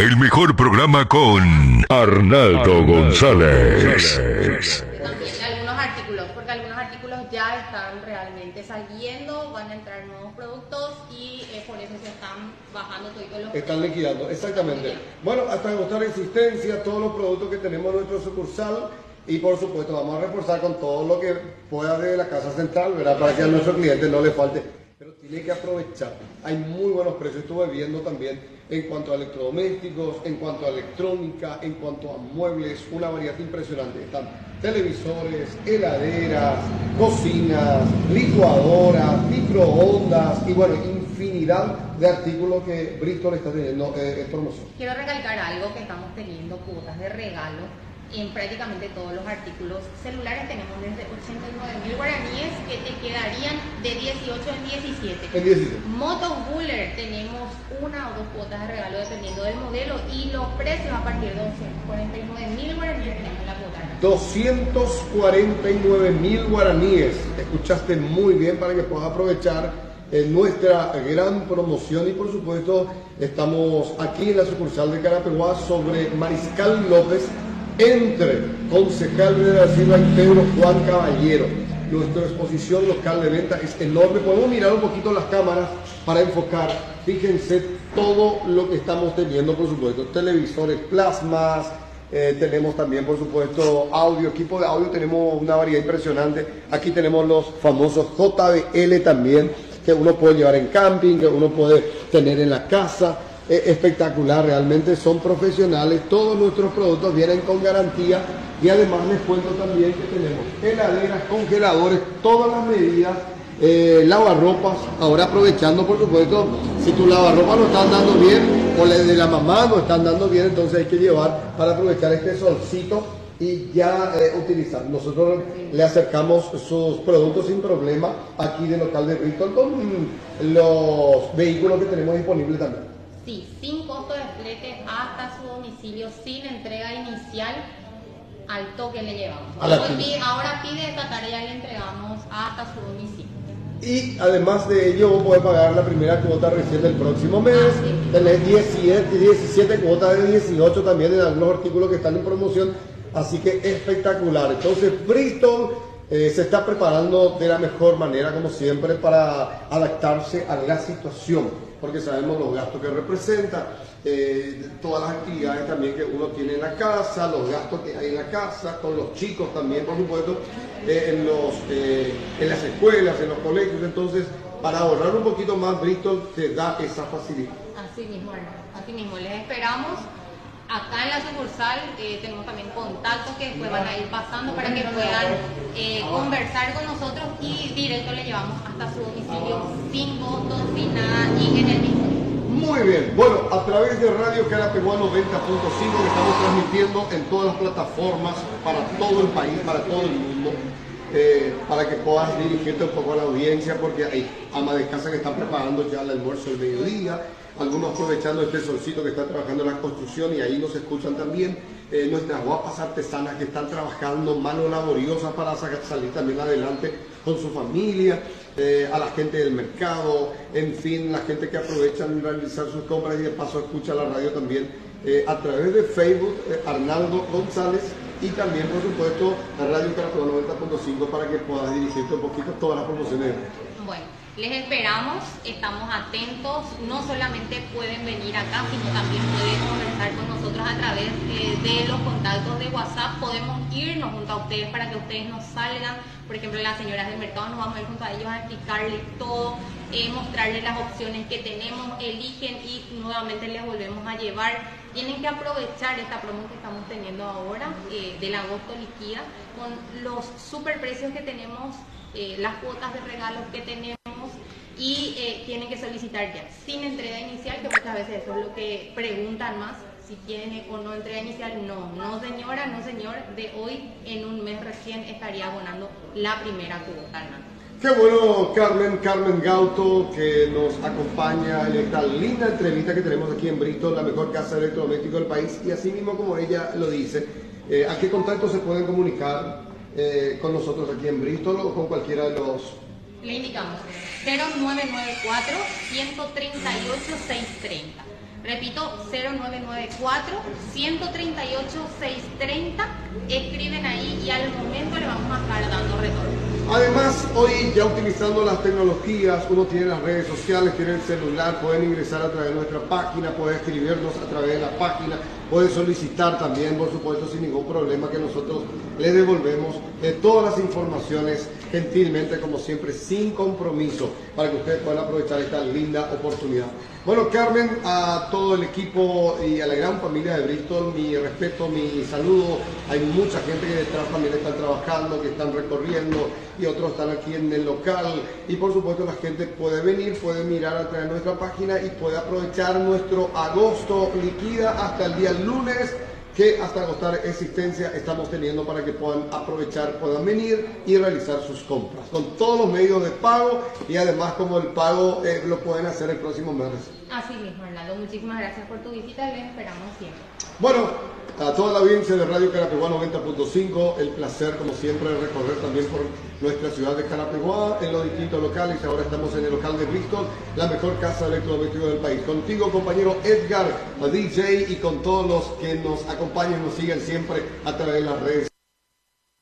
el mejor programa con Arnaldo González. También de algunos artículos, porque algunos artículos ya están realmente saliendo, van a entrar nuevos productos y por eso se están bajando todos los... Están liquidando, exactamente. Bueno, hasta agotar existencia, todos los productos que tenemos en nuestro sucursal. Y por supuesto vamos a reforzar con todo lo que pueda de la casa central, ¿verdad? Para que a nuestros clientes no les falte. Pero tiene que aprovechar. Hay muy buenos precios. Estuve viendo también en cuanto a electrodomésticos, en cuanto a electrónica, en cuanto a muebles, una variedad impresionante. Están televisores, heladeras, cocinas, licuadoras, microondas y bueno, infinidad de artículos que Bristol está teniendo en promoción. Quiero recalcar algo, que estamos teniendo cuotas de regalo en prácticamente todos los artículos. Celulares tenemos desde 89.000 guaraníes que te quedarían de 18 en 17. En 17. Motos Buller tenemos una o dos cuotas de regalo dependiendo del modelo y los precios a partir de 249.000 guaraníes tenemos la cuota. 249.000 guaraníes. Escuchaste muy bien para que puedas aprovechar nuestra gran promoción y por supuesto estamos aquí en la sucursal de Carapeguá sobre Mariscal López entre Concejal de la Silva y Pedro Juan Caballero. Nuestra exposición local de venta es enorme. Podemos mirar un poquito las cámaras para enfocar. Fíjense todo lo que estamos teniendo, por supuesto. Televisores, plasmas, tenemos también, por supuesto, audio, equipo de audio. Tenemos una variedad impresionante. Aquí tenemos los famosos JBL también, que uno puede llevar en camping, que uno puede tener en la casa. Espectacular, realmente son profesionales, todos nuestros productos vienen con garantía y además les cuento también que tenemos heladeras, congeladores, todas las medidas, lavarropas, ahora aprovechando por supuesto, si tu lavarropa no está andando bien o la de la mamá no está andando bien, entonces hay que llevar para aprovechar este solcito y ya utilizar. Nosotros le acercamos sus productos sin problema aquí del local de Bristol con los vehículos que tenemos disponibles también. Sí, sin costo de flete hasta su domicilio, sin entrega inicial, al toque le llevamos. Ahora pide esta tarea y le entregamos hasta su domicilio. Y además de ello, vos podés pagar la primera cuota recién del próximo mes. Tenés 17 cuotas de 18 también en algunos artículos que están en promoción. Así que espectacular. Entonces, Bristol se está preparando de la mejor manera, como siempre, para adaptarse a la situación. Porque sabemos los gastos que representa, todas las actividades también que uno tiene en la casa, los gastos que hay en la casa, con los chicos también, por supuesto, en las escuelas, en los colegios. Entonces, para ahorrar un poquito más, Bristol te da esa facilidad. Así mismo, así mismo. Les esperamos acá en la sucursal. Tenemos también contactos que después van a ir pasando para que puedan conversar con nosotros y directo le llevamos hasta su domicilio sin costo, sin nada y en el mismo. Muy bien, bueno, a través de Radio Carapeguá 90.5 que estamos transmitiendo en todas las plataformas para todo el país, para todo el mundo, para que puedas dirigirte un poco a la audiencia, porque hay amas de casa que están preparando ya el almuerzo del mediodía, algunos aprovechando este solcito que está trabajando en la construcción y ahí nos escuchan también, nuestras guapas artesanas que están trabajando manos laboriosas para salir también adelante con su familia, a la gente del mercado, en fin, la gente que aprovechan realizar sus compras y de paso escucha la radio también a través de Facebook, Arnaldo González, y también por supuesto la Radio Carapeguá 90.5 para que puedas dirigirte un poquito a todas las promociones. Bueno, les esperamos, estamos atentos, no solamente pueden venir acá, sino también pueden conversar con nosotros a través de los contactos de WhatsApp. Podemos irnos junto a ustedes para que ustedes nos salgan, por ejemplo las señoras del mercado, nos vamos a ir junto a ellos a explicarles todo, mostrarles las opciones que tenemos, eligen y nuevamente les volvemos a llevar. Tienen que aprovechar esta promo que estamos teniendo ahora, del agosto liquida, con los super precios que tenemos, las cuotas de regalos que tenemos y tienen que solicitar ya sin entrega inicial, que muchas veces eso es lo que preguntan más, si tienen o no entrega inicial. No señora, no señor, de hoy en un mes recién estaría abonando la primera cuota, ¿no? Qué bueno, Carmen Gauto, que nos acompaña en esta linda entrevista que tenemos aquí en Bristol, la mejor casa de electrodoméstico del país, y así mismo como ella lo dice, ¿a qué contacto se pueden comunicar con nosotros aquí en Bristol o con cualquiera de los le indicamos 0994 138 630. Repito, 0994-138-630. Escriben ahí y al momento le vamos a estar dando retorno. Además, hoy ya utilizando las tecnologías, uno tiene las redes sociales, tiene el celular, pueden ingresar a través de nuestra página, pueden escribirnos a través de la página, pueden solicitar también, por supuesto, sin ningún problema, que nosotros les devolvemos todas las informaciones gentilmente, como siempre, sin compromiso, para que ustedes puedan aprovechar esta linda oportunidad. Bueno, Carmen, a todo el equipo y a la gran familia de Bristol, mi respeto, mi saludo. Hay mucha gente que detrás también están trabajando, que están recorriendo, y otros están aquí en el local. Y por supuesto la gente puede venir, puede mirar a través de nuestra página y puede aprovechar nuestro agosto liquida hasta el día lunes, que hasta agotar existencia estamos teniendo para que puedan aprovechar, puedan venir y realizar sus compras con todos los medios de pago, y además como el pago lo pueden hacer el próximo mes. Así mismo, Hernando, muchísimas gracias por tu visita y les esperamos siempre. Bueno, a toda la audiencia de Radio Carapeguá 90.5, el placer como siempre de recorrer también por nuestra ciudad de Carapeguá en los distintos locales. Ahora estamos en el local de Bristol, la mejor casa de electrodomésticos del país. Contigo, compañero Edgar, DJ, y con todos los que nos acompañan y nos siguen siempre a través de las redes.